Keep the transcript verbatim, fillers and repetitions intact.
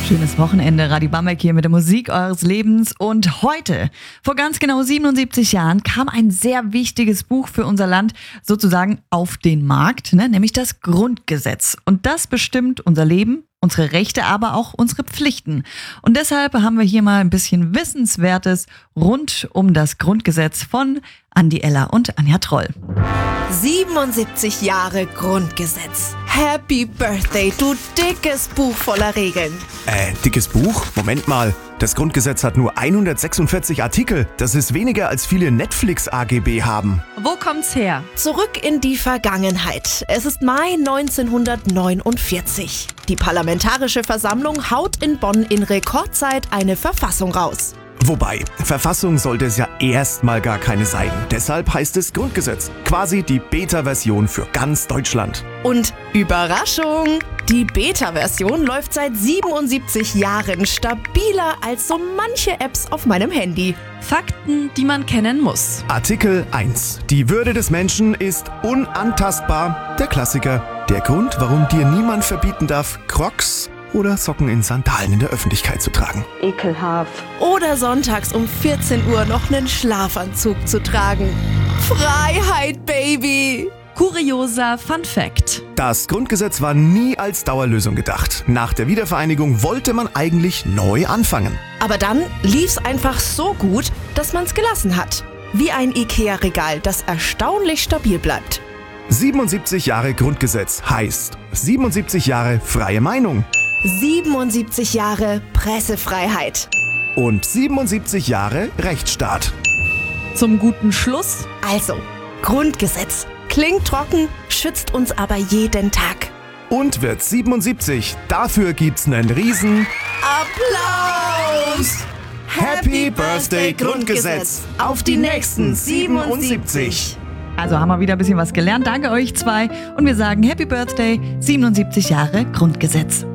Schönes Wochenende, Radi Bamberg hier mit der Musik eures Lebens. Und heute, vor ganz genau siebenundsiebzig Jahren, kam ein sehr wichtiges Buch für unser Land sozusagen auf den Markt, ne? Nämlich das Grundgesetz. Und das bestimmt unser Leben, unsere Rechte, aber auch unsere Pflichten. Und deshalb haben wir hier mal ein bisschen Wissenswertes rund um das Grundgesetz von Andi Eller und Anja Troll. siebenundsiebzig Jahre Grundgesetz. Happy Birthday, du dickes Buch voller Regeln. Äh, dickes Buch? Moment mal. Das Grundgesetz hat nur hundertsechsundvierzig Artikel. Das ist weniger als viele Netflix-A G B haben. Wo kommt's her? Zurück in die Vergangenheit. Es ist Mai neunzehnhundertneunundvierzig. Die Parlamentarische Versammlung haut in Bonn in Rekordzeit eine Verfassung raus. Wobei, Verfassung sollte es ja erstmal gar keine sein. Deshalb heißt es Grundgesetz. Quasi die Beta-Version für ganz Deutschland. Und Überraschung! Die Beta-Version läuft seit siebenundsiebzig Jahren stabiler als so manche Apps auf meinem Handy. Fakten, die man kennen muss. Artikel eins. Die Würde des Menschen ist unantastbar. Der Klassiker. Der Grund, warum dir niemand verbieten darf, Crocs oder Socken in Sandalen in der Öffentlichkeit zu tragen. Ekelhaft. Oder sonntags um vierzehn Uhr noch einen Schlafanzug zu tragen. Freiheit, Baby! Kurioser Fun Fact. Das Grundgesetz war nie als Dauerlösung gedacht. Nach der Wiedervereinigung wollte man eigentlich neu anfangen. Aber dann lief's einfach so gut, dass man's gelassen hat. Wie ein Ikea-Regal, das erstaunlich stabil bleibt. siebenundsiebzig Jahre Grundgesetz heißt siebenundsiebzig Jahre freie Meinung. siebenundsiebzig Jahre Pressefreiheit. Und siebenundsiebzig Jahre Rechtsstaat. Zum guten Schluss. Also, Grundgesetz. Klingt trocken, schützt uns aber jeden Tag. Und wird siebenundsiebzig. Dafür gibt's nen riesen Applaus! Happy Birthday Grundgesetz! Auf die nächsten siebenundsiebzig! Also haben wir wieder ein bisschen was gelernt. Danke euch zwei. Und wir sagen Happy Birthday, siebenundsiebzig Jahre Grundgesetz.